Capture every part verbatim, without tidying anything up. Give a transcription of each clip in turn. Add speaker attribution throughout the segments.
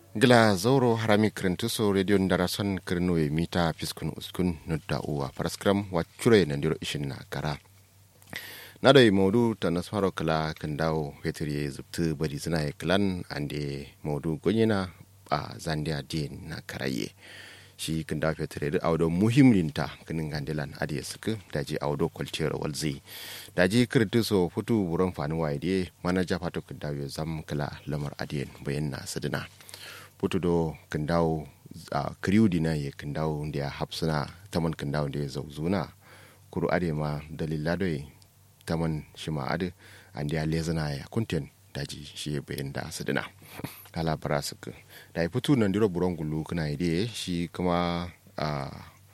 Speaker 1: Gila zauro harami kirintuso radio ndarason kirinowe mita fiskun uskun nudda uwa paraskram wachure nandiro ishin na kara. Nado modu tanasmaro kala kandawo fetiri zubtu bari zina e klan ande modu gonyena a zandia din na karaye. Shi kandawo fetiri da audo muhimlinta kinin gandilan adiye suku daji audo kwalciyar walzi. Daji kirintuso futu buron fanuwa ide manaja fatu kandawo zam kala lamar adiyen bayan na sadina. Putudo kandawo a kriu dina ye kandawo ndia hapsuna taman kandawo ndia zauzuna kuru ade ma dalila doi taman shima ade andia lezana ya kunten daji shi bayan da sadina kala barasuku da putu nan diro burongulu kana ide shi kuma a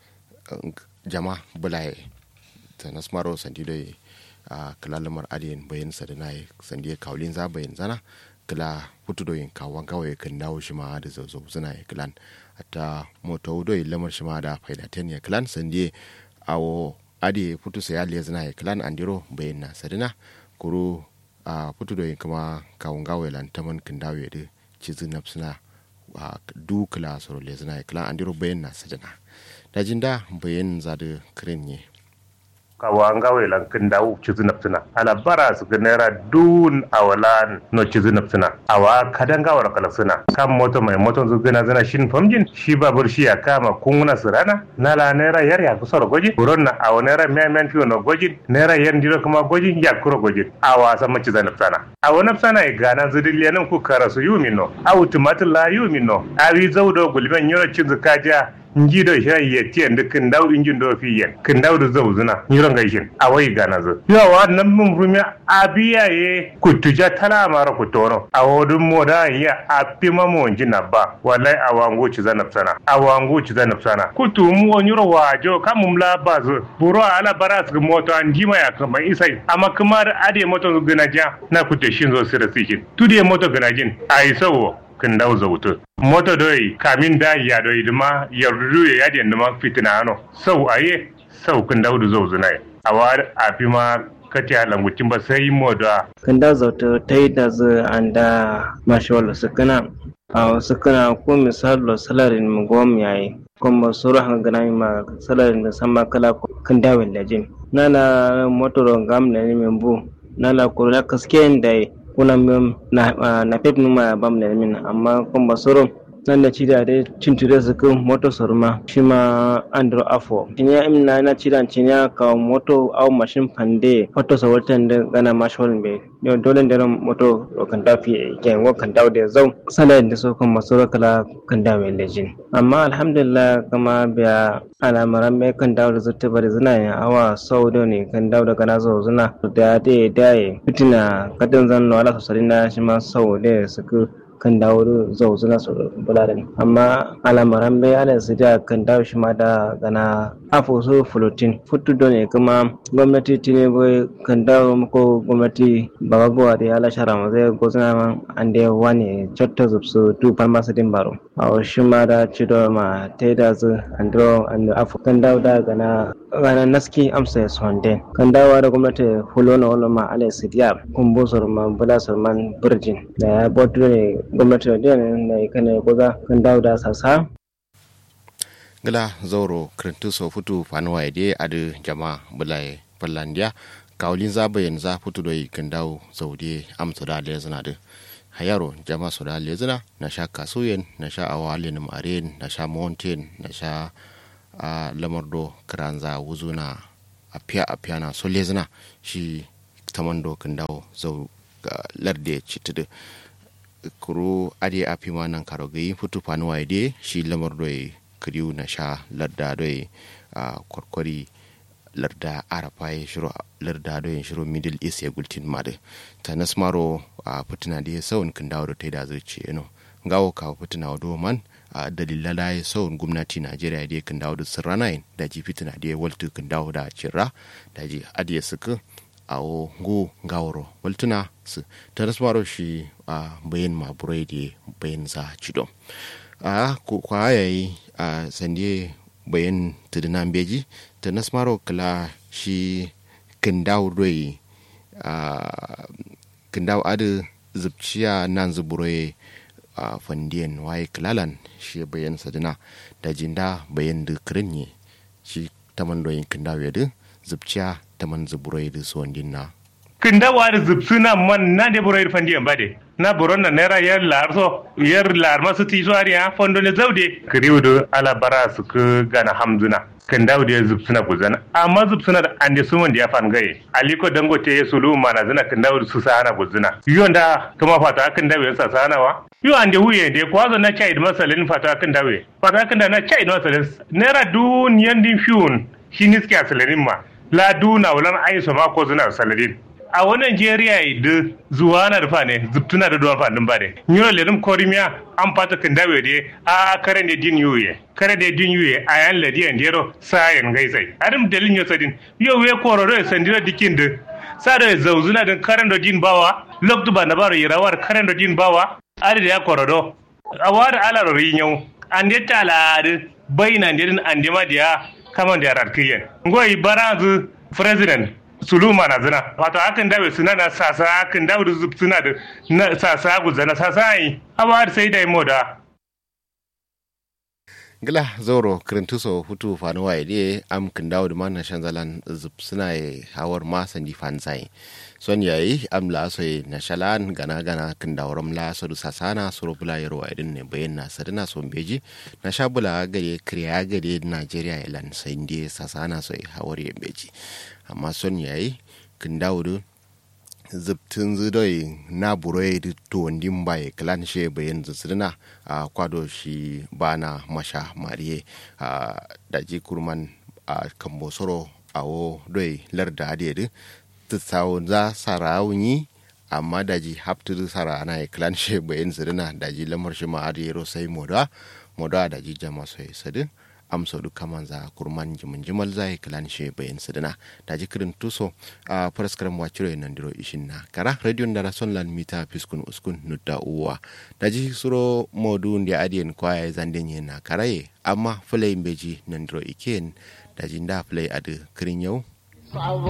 Speaker 1: jama bulaye tanasmaro sandidoi a kalalamar ade bayan sadina sandiye kaulin za bayan zana kila putu doyin kawan kawai kan dawo shi ma da zazo suna ya kilan hatta moto doyin lamar shi ma da faidaten ya kilan sanje awo ade putu sai aliya zina ya kilan andiro bayin na sadina kuru a putu doyin kuma kawun kawai lan taman kan dawo ya da cizi nafsuna a du kila soro le zina ya kilan andiro bayin na sadina da jinda bayin za da kirin ne
Speaker 2: kawanga welan kindawu chizinapsina ala bara su ganera dun awalan no chizinapsina awa kadanga wala kalasina kam moto mai moto zu gana zana shin famjin shi babur shi ya kama kunguna sirana nala nera yar ya kusoro goji buronna awa nera men men fiyo no goji nera yan dilo kuma goji ya kuro goji awa sama chizinapsana awa napsana e gana zidiliyanin ku karasu yumino awu tumatin la yumino awi zawdo gulben yoro chizu kaja njido sha yeti and kindaw injin do fi yen kindaw do zawzuna nyiro ngaishin awai gana zo yo wa nan mum rumya abiya ye kutuja tala mara kutono awodun moda ya apima mo njina ba wallahi awangu ci zanab sana awangu ci zanab sana kutu mu nyiro wajo kamum la bazo buro ala baras ga moto anjima ya kama isai amma kamar ade moto gana ja na kutte shin zo sira sikin tudiye moto gana jin ai sawo kin dawo zautu moto doi kamin da ya doi duma yardu ya yadi duma fitina ano sau aye sau kin dawo da zauzu nai awa afi ma kace langutin ba sai moda
Speaker 3: kin dawo zautu tai da zu anda mashawala sukana a sukana ko misalo salarin mu gom yayi kuma suru hanga gana ma salarin da sama kala kin dawo lajin nana motoro gamna ne membu nana ko la kasken dai kuna na na pep numa bam ne min amma kun basoro nan da cida dai cinture su kan moto sorma shi ma andro afo tinya imna na cida tinya ka moto au machine pande foto so watan da gana mashol be yo dole da moto kan dafi ke wo kan dawo da zau sala da so kan basoro kala kan dawo lejin amma alhamdulillah kama biya alamaran me kan dawo da zutta bari zina ya awa saudo ne kan dawo da kana zo zina da dai dai fitina kadan zan wala sosalina shi ma saude su kan dawo zau zuna su bularin amma alamaran bai ala su da kan dawo shi ma da gana afo so flotin futu don ne kuma gwamnati tine bai kan dawo ko gwamnati baba gowa da ala shara ma zai gozuna man an da wani chatta zubsu tu farmasa din baro a shi ma da cido ma taida zu andro and afo kan dawo da gana gana naski amsa sonde kan dawo da gwamnati fulo na wala ma ala su diya kumbusur ma bulasur man virgin da ya bodo ne gwamnati da na ikane goza kan dawo da sasa
Speaker 1: gala zauro krintu so futu fanuwa ide adu jama bulai fallandiya kaulin zabayen za futu doi kan dawo zaude amsa da lezana da hayaro jama so da lezana na sha kasuyen na sha awalin maren na sha mountain na sha a lamardo karanza wuzuna afiya afiya na so lezana shi tamando kan dawo zau larde citudu kuro ade afi ma nan karogayi futu fanuwa ide shi lamar doye kriu na sha larda doye a kwarkwari larda arafa ya shiro larda doye shiro middle east ya gultin made ta nasmaro a fitina da ya saun kan dawo da ta da zuci yano gawo ka fitina wado man a dalilala ya saun gwamnati najeriya da ya kan dawo da sirranayin da ji fitina da ya waltu kan dawo da cirra da ji adiya suka awo go gawro waltuna su ta rasmaro shi a bayan maburai da bayan za cido a kwa yayi a sande bayan tudunan beji ta nasmaro kala shi kindawo doi a kindawo adu zubciya nan zuburai a fandiyan waye klalan shi bayan sadina da jinda bayan da kirinye shi taman doyin kindawo yadu zubciya taman zuburai da suwan dinna
Speaker 2: kindawa da zubsuna man na de burai fandiyan bade na buron na naira yar larso yar lar masu tiswariya fondo ne zaude kiriwdo ala bara su ku gana hamzuna kindawo da zubsuna guzana amma zubsuna da ande suman da ya fan gaye aliko dangote ya sulu mana zina kindawo su sana guzuna yonda kuma fata kindawo ya sa sana wa yo ande huye de kwazo na chai masalin fata kindawo fata kinda na chai masalin naira dun yandin fiun shiniski asalarin ma la duna wulan aiso ma ko zina salarin a wannan Nigeria da zuwa na rufa ne zubtuna da duwan fadin ba ne yau lelim korimiya an fata kan dawe de a karen da din yuye kare da din yuye a yan ladiyan dero sayan gaisai adam dalin yo sadin yau we kororo ya sandira dikin da sa da zauzuna da karen da din bawa loktu ba na baro yirawar karen da din bawa ari da ya kororo a wada ala rin yau an de tala bayina din an de ma dia kaman da rarkiyen ngoyi barazu president suluma na zina wato akan dawe suna na sasa akan dawe suna da na sasa guzana sasa yi awa sai dai moda
Speaker 1: gila zoro krentuso hutu fanuwa ide am kan dawo da mana shanzalan suna hawar ma sandi fansai son yayi am la so na shalan gana gana kan dawo ram la so sasana so bula yaro idin ne bayan na sadana so beji na shabula gare kriya gare Nigeria ilan sai ndi sasana so hawar beji amma son yayi kan dawo da zubtun zudoi na buroyi da tuwandin baye klan she bayan zuzurna a kwado shi bana masha mariye a daji kurman a kambosoro a wo doi larda adiyar tsawo za sarawunyi amma daji haptu sara ana klan she bayan zuzurna daji lamar shi ma adiyar sai moda moda daji jama sai sadin amsa duka manza kurman jimin jimal zai kalan she bayan sadana da jikirin tuso a faraskaran waciro nan diro ishin na kara radio da rason lan mita fiskun uskun nudda uwa da ji suro modu da adiyan kwaya zanden yana karaye amma fulai beji nan diro iken da jinda fulai adu kirin yau